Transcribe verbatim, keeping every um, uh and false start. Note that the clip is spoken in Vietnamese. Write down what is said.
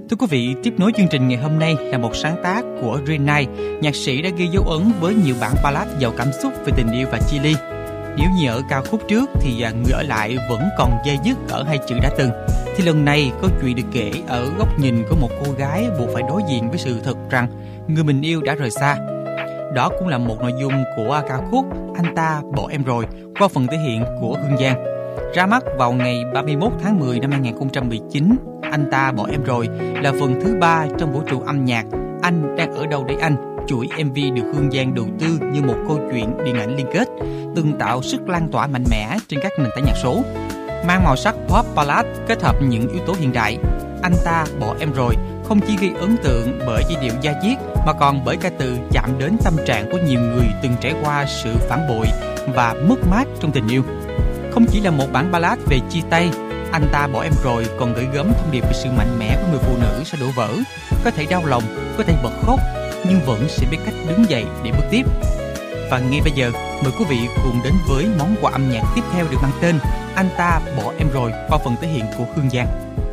Thưa quý vị, tiếp nối chương trình ngày hôm nay là một sáng tác của Renai, nhạc sĩ đã ghi dấu ấn với nhiều bản ballad giàu cảm xúc về tình yêu và chia ly. Nếu như ở ca khúc trước thì người ở lại vẫn còn dây dứt ở hai chữ đã từng, thì lần này câu chuyện được kể ở góc nhìn của một cô gái buộc phải đối diện với sự thật rằng người mình yêu đã rời xa. Đó cũng là một nội dung của ca khúc Anh Ta Bỏ Em Rồi qua phần thể hiện của Hương Giang. Ra mắt vào ngày ba mươi mốt tháng mười năm hai nghìn không trăm mười chín, Anh Ta Bỏ Em Rồi là phần thứ ba trong vũ trụ âm nhạc Anh Đang Ở Đâu Đây Anh, chuỗi em vê được Hương Giang đầu tư như một câu chuyện điện ảnh liên kết, từng tạo sức lan tỏa mạnh mẽ trên các nền tảng nhạc số. Mang màu sắc pop ballad kết hợp những yếu tố hiện đại, Anh Ta Bỏ Em Rồi không chỉ gây ấn tượng bởi giai điệu da diết mà còn bởi ca từ chạm đến tâm trạng của nhiều người từng trải qua sự phản bội và mất mát trong tình yêu. Không chỉ là một bản ballad về chia tay, Anh Ta Bỏ Em Rồi còn gửi gắm thông điệp về sự mạnh mẽ của người phụ nữ sau đổ vỡ, có thể đau lòng, có thể bật khóc, nhưng vẫn sẽ biết cách đứng dậy để bước tiếp. Và ngay bây giờ, mời quý vị cùng đến với món quà âm nhạc tiếp theo được mang tên Anh Ta Bỏ Em Rồi qua phần thể hiện của Hương Giang.